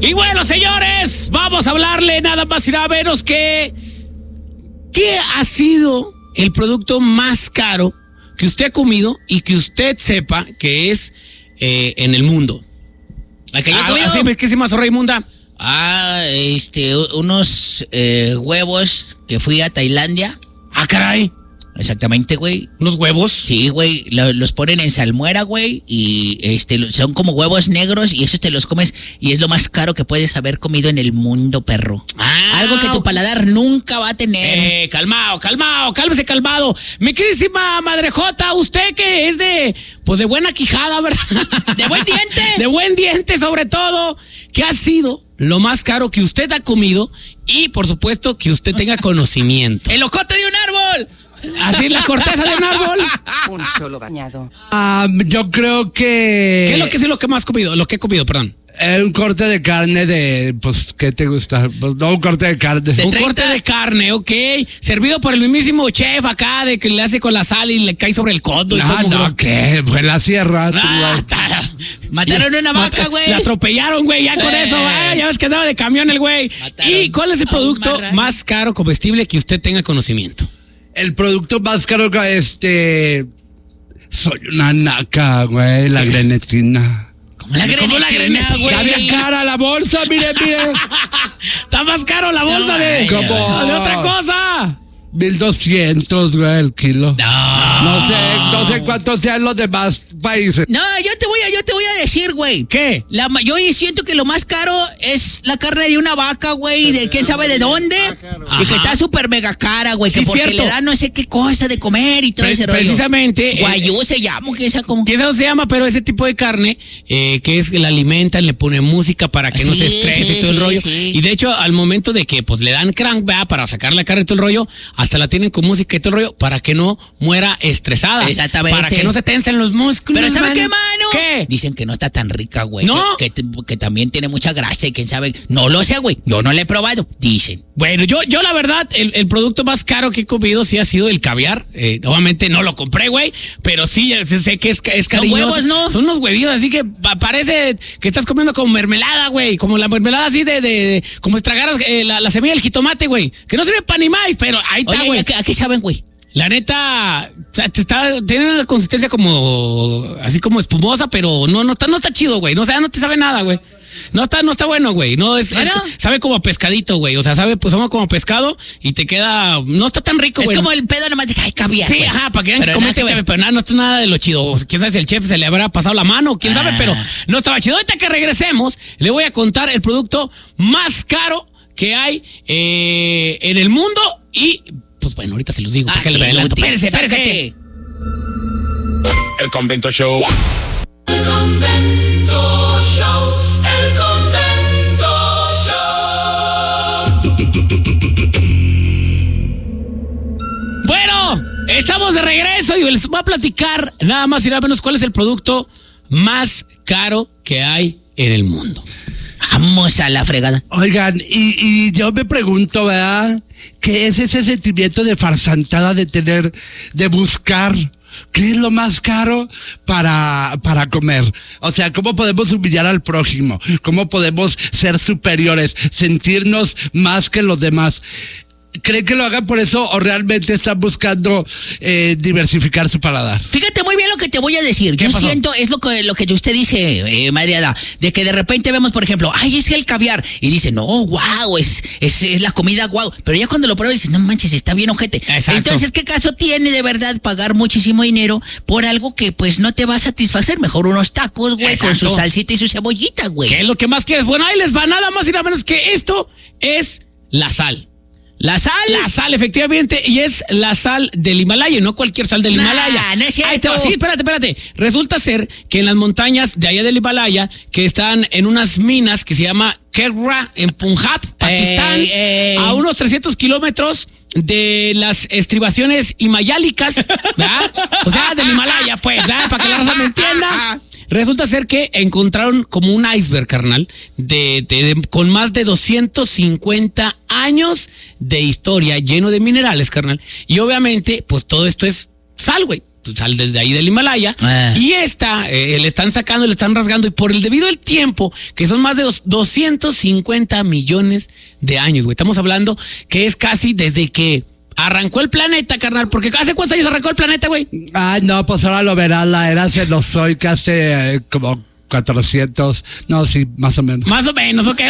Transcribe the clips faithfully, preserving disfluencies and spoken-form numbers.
Y bueno, señores, vamos a hablarle nada más y nada menos que ¿qué ha sido el producto más caro que usted ha comido y que usted sepa que es eh, en el mundo? ¿A que yo he Ah, comido? así, ¿qué se llama, Raimunda? Ah, este, unos eh, huevos que fui a Tailandia. Ah, caray. Exactamente, güey. ¿Unos huevos? Sí, güey, lo- los ponen en salmuera, güey, y este son como huevos negros y esos te los comes y es lo más caro que puedes haber comido en el mundo, perro. Ah, Algo que tu paladar nunca va a tener. Eh, calmado, calmado, cálmese, calmado. Mi queridísima madrejota, usted que es de, pues de buena quijada, ¿verdad? ¡De buen diente! De buen diente, sobre todo. ¿Qué ha sido lo más caro que usted ha comido? Y, por supuesto, que usted tenga conocimiento. ¡El ocote de un árbol! Así, la corteza de un árbol. Un solo bañado. Ah, yo creo que... ¿Qué es lo que sí lo que más comido? Lo que he comido, perdón. Eh, un corte de carne de, pues, ¿qué te gusta? Pues no, un corte de carne. De Un treinta. corte de carne, ok. Servido por el mismísimo chef acá, de que le hace con la sal y le cae sobre el codo. y No, todo no, mugroso. ¿qué? Pues la sierra. tú, Ah, güey. ta- Mataron una vaca, Mata- güey. La atropellaron, güey, ya con Eh. eso. Ah, ya ves que andaba de camión el güey. Mataron ¿Y cuál es el a un producto marrano. más caro comestible que usted tenga conocimiento? El producto más caro que este... Soy una naca, güey, la grenetina. Como la ¿Cómo la grenetina, grenetina? güey. Está bien cara la bolsa, mire, mire. Está más caro la bolsa No, de, ay, ¿cómo? de otra cosa. mil doscientos, güey, el kilo. No. No sé, no sé cuántos sean los demás países. No, yo te voy a, yo te voy a decir, güey. ¿Qué? La, ma- yo siento que lo más caro es la carne de una vaca, güey, de quién sabe de dónde. Y que Ajá. está súper mega cara, güey, que Sí, porque cierto. le dan no sé qué cosa de comer y todo Pre- ese rollo. precisamente, eh, Guayú se llama, que esa como... ¿Quién sabe cómo se llama? Pero ese tipo de carne, eh, que es que la alimentan, le ponen música para que no Sí, se estrese sí, y todo el sí, rollo. sí. Y de hecho, al momento de que pues le dan crank, ¿verdad? Para sacar la carne y todo el rollo, hasta la tienen con música y todo el rollo, para que no muera estresada. Exactamente. Para que no se tensen los músculos. Pero ¿sabe mano. qué, mano? ¿Qué? Dicen que no está tan rica, güey. ¿No? Que, que, que también tiene mucha grasa y quién sabe. No lo sé, güey. Yo no la he probado. Dicen. Bueno, yo, yo la verdad, el, el producto más caro que he comido sí ha sido el caviar. Eh, obviamente no lo compré, güey, pero sí eh, sé que es, es Son cariñoso. huevos, ¿no? Son unos huevillos, así que pa- parece que estás comiendo como mermelada, güey. Como la mermelada así de, de, de- como estragaras eh, la, la semilla del jitomate, güey. Que no sirve para ni más, pero ahí está, Oye, güey. ¿a qué, a qué saben, güey? La neta, o sea, te está, tiene una consistencia como, así como espumosa, pero no, no está, no está chido, güey. No, o sea, no te sabe nada, güey. No está, no está bueno, güey. No es, ¿Ah, es- no? sabe como a pescadito, güey. O sea, sabe, pues somos como pescado y te queda, no está tan rico, Es güey. como el pedo nomás de ay, caviar. Sí, güey. ajá, para que vean que Pero nada comete, que ver. pero nada, no está nada de lo chido. O sea, quién sabe si el chef se le habrá pasado la mano, quién sabe, Ah. pero no estaba chido. Ahorita que regresemos, le voy a contar el producto más caro que hay eh, en el mundo y, pues bueno, ahorita se los digo. Ah, para que le qué adelanto. inútil. Espérese, espérese. Sácate. El Convento Show. El Convento Show, el Convento Show. Bueno, estamos de regreso y les voy a platicar nada más y nada menos cuál es el producto más caro que hay en el mundo. Vamos a la fregada. Oigan, y, y yo me pregunto, ¿verdad? ¿Qué es ese sentimiento de farsantada de tener, de buscar? ¿Qué es lo más caro para, para comer? O sea, ¿cómo podemos humillar al prójimo? ¿Cómo podemos ser superiores? Sentirnos más que los demás. ¿Creen que lo hagan por eso o realmente están buscando eh, diversificar su paladar? Fíjate muy bien lo que te voy a decir. ¿Qué Yo pasó? siento, es lo que, lo que usted dice, eh, Mariana, de que de repente vemos, por ejemplo, ay, es el caviar. Y dice, no, wow, es, es, es la comida guau. Pero ya cuando lo pruebas dices, no manches, está bien ojete. Exacto. Entonces, ¿qué caso tiene de verdad pagar muchísimo dinero por algo que pues no te va a satisfacer? Mejor unos tacos, güey, con Exacto. su salsita y su cebollita, güey. ¿Qué es lo que más quieres? Bueno, ahí les va nada más y nada menos que esto es la sal. ¿La sal? La sal, efectivamente, y es la sal del Himalaya, y no cualquier sal del Nah, Himalaya. no es cierto. Ahí te va. Sí, espérate, espérate. Resulta ser que en las montañas de allá del Himalaya, que están en unas minas que se llama Kerra, en Punjab, Pakistán, Ey, ey. a unos trescientos kilómetros de las estribaciones himayálicas, ¿verdad? O sea, del Himalaya, pues, ¿verdad? Para que la raza me entienda. Resulta ser que encontraron como un iceberg, carnal, de, de- de- con más de doscientos cincuenta años de historia, lleno de minerales, carnal. Y obviamente, pues todo esto es sal, güey. sal de ahí del Himalaya. Ah. Y esta, eh, le están sacando, le están rasgando. Y por el debido al tiempo, que son más de dos, doscientos cincuenta millones de años, güey. Estamos hablando que es casi desde que arrancó el planeta, carnal. Porque ¿hace cuántos años arrancó el planeta, güey? Ay, no, pues ahora lo verás, la era Cenozoica hace eh, como cuatrocientos, no, sí, más o menos. Más o menos, ok. Oye,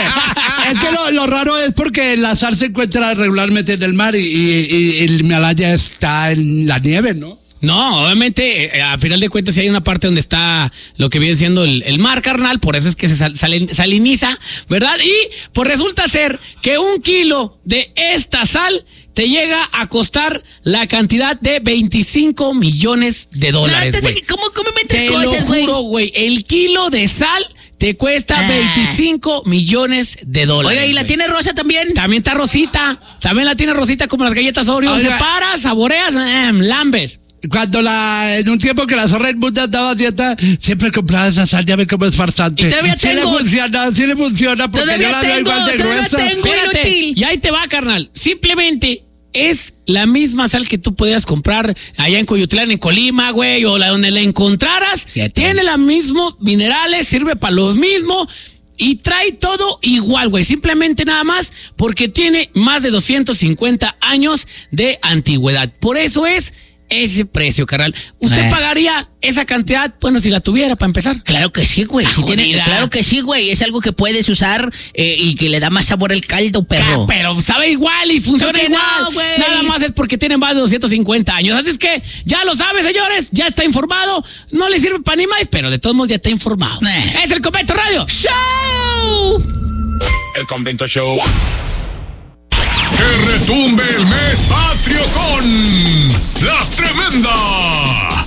es que lo, lo raro es porque la sal se encuentra regularmente en el mar y, y, y el Himalaya está en la nieve, ¿no? No, obviamente, eh, a final de cuentas, sí hay una parte donde está lo que viene siendo el, el mar, carnal, por eso es que se sal, salen- saliniza, ¿verdad? Y pues resulta ser que un kilo de esta sal te llega a costar la cantidad de veinticinco millones de dólares, No, güey. te- ¿Cómo, cómo metes Te lo cosas, güey? juro, güey, el kilo de sal te cuesta Ah. veinticinco millones de dólares. Oiga, ¿y la güey. tiene Rosa también? También está Rosita, también la tiene Rosita como las galletas Oreo. Oiga. Separas, saboreas, em, lambes. Cuando la, en un tiempo que la zorra inmunda andaba a dieta, siempre compraba esa sal, ya ve cómo es farsante. Y todavía sí tengo. le funciona, sí le funciona, porque Todavía yo la veo tengo, igual de todavía gruesa. tengo. Espérate, inútil. y ahí te va, carnal. Simplemente es la misma sal que tú podías comprar allá en Coyotlán, en Colima, güey, o la donde la encontraras. Fíjate. Tiene los mismos minerales, sirve para los mismos y trae todo igual, güey. Simplemente nada más porque tiene más de doscientos cincuenta años de antigüedad. Por eso es ese precio, carnal. ¿Usted Eh. pagaría esa cantidad? Bueno, si la tuviera, para empezar. Claro que sí, güey. Ah, Sí tiene- jodida. claro que sí, güey. Es algo que puedes usar eh, y que le da más sabor al caldo, Ah, perro. pero sabe igual y funciona Creo que igual. no, güey. Nada más es porque tiene más de doscientos cincuenta años. Así es que ya lo sabe, señores. Ya está informado. No le sirve para ni más, pero de todos modos ya está informado. Eh. Es el Convento Radio. ¡Show! El Convento Show. Que retumbe el mes patrio con La Tremenda.